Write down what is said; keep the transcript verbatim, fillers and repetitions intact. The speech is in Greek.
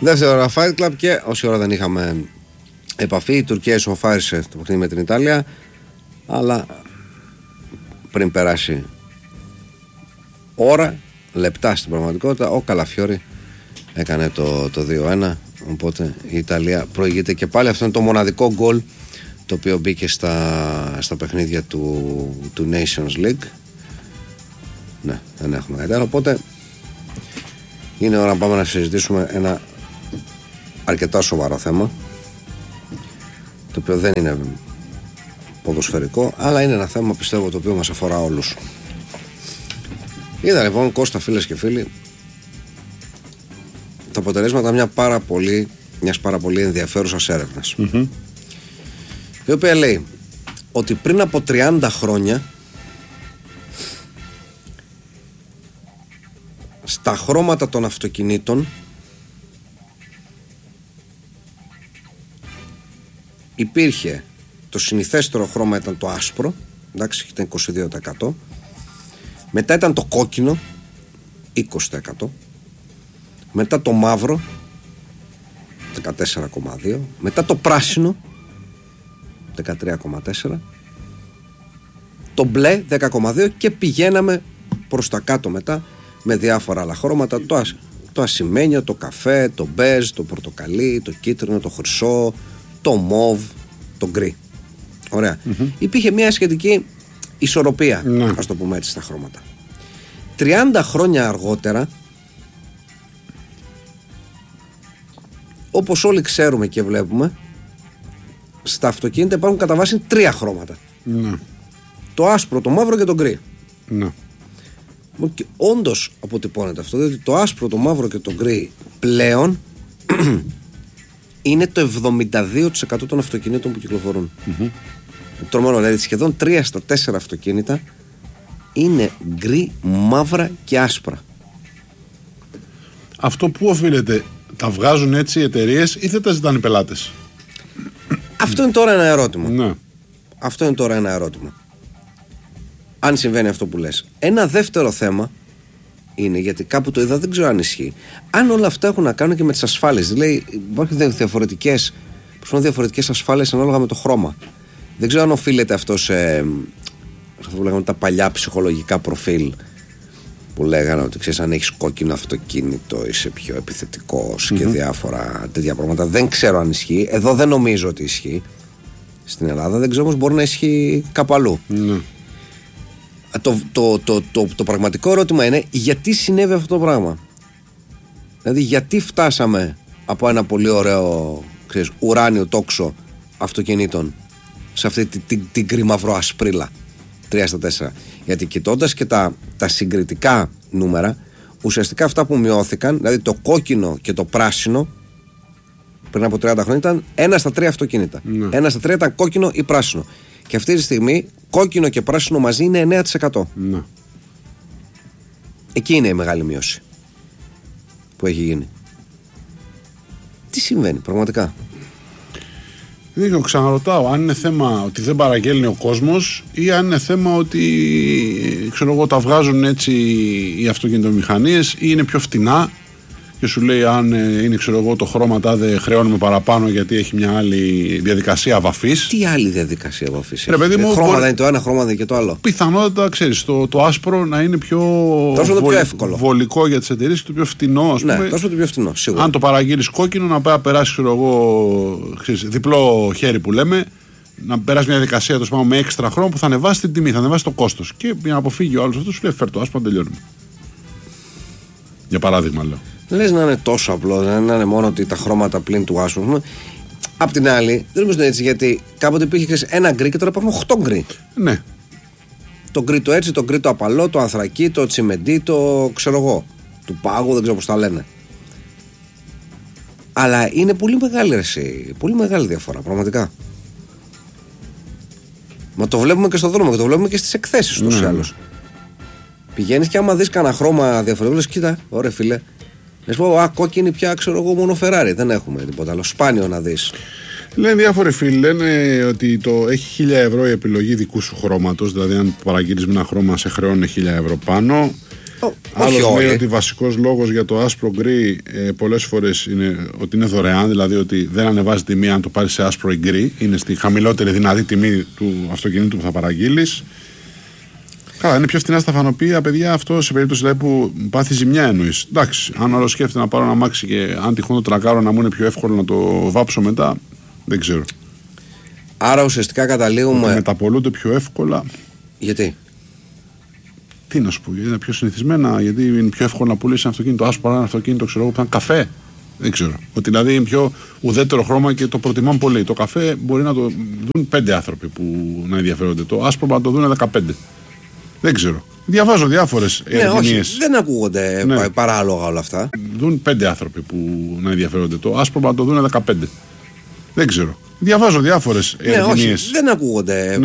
Δεύτερη ώρα Fight Club και όση ώρα δεν είχαμε επαφή. Η Τουρκία ισοφάρισε το παιχνίδι με την Ιταλία, αλλά πριν περάσει ώρα, λεπτά στην πραγματικότητα, ο Καλαφιόρι έκανε το, το δύο ένα. Οπότε η Ιταλία προηγείται και πάλι. Αυτό είναι το μοναδικό γκολ το οποίο μπήκε στα, στα παιχνίδια του, του Nations League. Ναι, δεν έχουμε κάτι άλλο. Οπότε είναι ώρα να πάμε να συζητήσουμε ένα αρκετά σοβαρό θέμα, το οποίο δεν είναι ποδοσφαιρικό, αλλά είναι ένα θέμα, πιστεύω, το οποίο μας αφορά όλους. Είδα λοιπόν, Κώστα, φίλες και φίλοι, τα αποτελέσματα μια πάρα πολύ, μιας πάρα πολύ ενδιαφέρουσας έρευνας, mm-hmm. η οποία λέει ότι πριν από τριάντα χρόνια στα χρώματα των αυτοκινήτων υπήρχε το συνηθέστερο χρώμα, ήταν το άσπρο, εντάξει, ήταν είκοσι δύο τοις εκατό, μετά ήταν το κόκκινο είκοσι τοις εκατό, μετά το μαύρο δεκατέσσερα κόμμα δύο τοις εκατό, μετά το πράσινο δεκατρία κόμμα τέσσερα τοις εκατό, το μπλε δέκα κόμμα δύο τοις εκατό και πηγαίναμε προς τα κάτω μετά με διάφορα άλλα χρώματα, το, ασ, το ασημένιο, το καφέ, το μπέζ, το πορτοκαλί, το κίτρινο, το χρυσό, το μοβ, το γκρι. Ωραία. Mm-hmm. Υπήρχε μια σχετική ισορροπία, mm. ας το πούμε έτσι, στα χρώματα. τριάντα χρόνια αργότερα, όπως όλοι ξέρουμε και βλέπουμε, στα αυτοκίνητα υπάρχουν κατά βάση τρία χρώματα. Mm. Το άσπρο, το μαύρο και το γκρι. Mm. Και όντως αποτυπώνεται αυτό, διότι το άσπρο, το μαύρο και το γκρι πλέον είναι το εβδομήντα δύο τοις εκατό των αυτοκινήτων που κυκλοφορούν. Mm-hmm. Τρομερό, δηλαδή σχεδόν τρία στα τέσσερα αυτοκίνητα είναι γκρι, μαύρα και άσπρα. Αυτό που οφείλεται, τα βγάζουν έτσι οι εταιρείες ή δεν τα ζητάνε οι πελάτες? Αυτό είναι τώρα ένα ερώτημα. Ναι. Αυτό είναι τώρα ένα ερώτημα. Αν συμβαίνει αυτό που λες. Ένα δεύτερο θέμα είναι, γιατί κάπου το είδα, δεν ξέρω αν ισχύει, αν όλα αυτά έχουν να κάνουν και με τις ασφάλειες. Δηλαδή υπάρχουν διαφορετικές, διαφορετικές ασφάλειες ανάλογα με το χρώμα. Δεν ξέρω αν οφείλεται αυτό σε αυτό που λέγαμε τα παλιά ψυχολογικά προφίλ, που λέγανε ότι ξέρεις, αν έχεις κόκκινο αυτοκίνητο είσαι πιο επιθετικός mm-hmm. και διάφορα τέτοια πράγματα. Δεν ξέρω αν ισχύει. Εδώ δεν νομίζω ότι ισχύει στην Ελλάδα. Δεν ξέρω, όμως μπορεί να ισχύει κάπου αλλού. Mm-hmm. Το, το, το, το, το πραγματικό ερώτημα είναι γιατί συνέβη αυτό το πράγμα. Δηλαδή γιατί φτάσαμε από ένα πολύ ωραίο, ξέρεις, ουράνιο τόξο αυτοκινήτων σε αυτή την, την, την γκρι-μαύρο ασπρίλα τρία στα τέσσερα. Γιατί κοιτώντας και τα, τα συγκριτικά νούμερα, ουσιαστικά αυτά που μειώθηκαν, δηλαδή το κόκκινο και το πράσινο πριν από τριάντα χρόνια ήταν ένα στα τρία αυτοκίνητα. Ναι. Ένα στα τρία ήταν κόκκινο ή πράσινο. Και αυτή τη στιγμή κόκκινο και πράσινο μαζί είναι εννέα τοις εκατό. Ναι. Εκεί είναι η μεγάλη μείωση που έχει γίνει. Τι συμβαίνει πραγματικά? Δεν ξαναρωτάω αν είναι θέμα ότι δεν παραγγέλνει ο κόσμος ή αν είναι θέμα ότι, ξέρω εγώ, τα βγάζουν έτσι οι αυτοκινητομηχανίες ή είναι πιο φτηνά και σου λέει αν είναι, ξέρω εγώ, το χρώμα τάδε χρεώνουμε παραπάνω γιατί έχει μια άλλη διαδικασία βαφής. Τι άλλη διαδικασία βαφής? Ρε παιδί μου, χρώμα μπορεί... δεν είναι το ένα, χρώμα δεν είναι και το άλλο. Πιθανότατα, ξέρεις, το, το άσπρο να είναι πιο, τόσο το βολ... πιο εύκολο, βολικό για τις εταιρείες και το πιο φτηνό, ας πούμε. Ναι, τόσο το πιο φτηνό, σίγουρα. Αν το παραγγείλεις κόκκινο, να πάει να περάσει, ξέρω εγώ, ξέρεις, διπλό χέρι που λέμε, να περάσει μια διαδικασία το σπάω, με έξτρα χρώμα που θα ανεβάσει την τιμή, θα ανεβάσει το κόστος. Και για να αποφύγει ο άλλος αυτό, σου λέει φέρ το άσπρο να τελειώνουμε. Για παράδειγμα, λέω. Λες να είναι τόσο απλό, να είναι μόνο ότι τα χρώματα πλην του άσπρου. Απ' την άλλη, δεν νομίζω έτσι, γιατί κάποτε υπήρχε ένα γκρι και τώρα υπάρχουν οκτώ γκρι. Ναι. Το γκρι το έτσι, το γκρι το απαλό, το ανθρακί, το τσιμεντί, το ξέρω εγώ, του πάγου, δεν ξέρω πώς τα λένε. Αλλά είναι πολύ μεγάλη ρεσί, πολύ μεγάλη διαφορά, πραγματικά. Μα το βλέπουμε και στο δρόμο και το βλέπουμε και στις εκθέσεις τους ή άλλως. Πηγαίνεις και άμα δεις κανένα χρώμα διαφορετικό, λες, κοίτα, ωραία φίλε. Να σου πω, α, κόκκινη πια, ξέρω εγώ, μόνο Ferrari. Δεν έχουμε τίποτα άλλο. Σπάνιο να δεις. Λένε διάφοροι φίλοι, λένε ότι το έχει χίλια ευρώ η επιλογή δικού σου χρώματος. Δηλαδή, αν παραγγείλεις με ένα χρώμα, σε χρεώνει χίλια ευρώ πάνω. Άλλος λέει ότι βασικός λόγος για το άσπρο γκρι ε, πολλές φορές είναι ότι είναι δωρεάν, δηλαδή ότι δεν ανεβάζει τιμή αν το πάρεις σε άσπρο ή γκρι, είναι στη χαμηλότερη δυνατή τιμή του αυτοκινήτου που θα παραγγείλεις. Καλά, είναι πιο φθηνά στα φανοπία, παιδιά, αυτό σε περίπτωση δηλαδή, που πάθει ζημιά εννοείς. Εντάξει, αν άλλο σκέφτεται να πάρω ένα αμάξι και αν τυχόν το τρακάρω να μου είναι πιο εύκολο να το βάψω μετά, δεν ξέρω. Άρα ουσιαστικά καταλήγουμε. Ότι μεταπολούνται πιο εύκολα. Γιατί? Τι να σου πω, γιατί είναι πιο συνηθισμένα, γιατί είναι πιο εύκολο να πουλήσει ένα αυτοκίνητο άσπρο παρά ένα αυτοκίνητο ξέρω, που θα είναι καφέ. Δεν ξέρω. Ότι δηλαδή είναι πιο ουδέτερο χρώμα και το προτιμάνε πολύ. Το καφέ μπορεί να το δουν πέντε άνθρωποι που να ενδιαφέρονται. Το άσπρο να το δουν δεκαπέντε. Δεν ξέρω. Διαβάζω διάφορες ναι, ερμηνείες. Όχι, δεν ακούγονται ναι. παράλογα όλα αυτά. Δουν πέντε άνθρωποι που να ενδιαφέρονται. Το άσπρο να το δουν δεκαπέντε. Δεν ξέρω. Διαβάζω διάφορες ναι, ερμηνείες. Δεν ακούγονται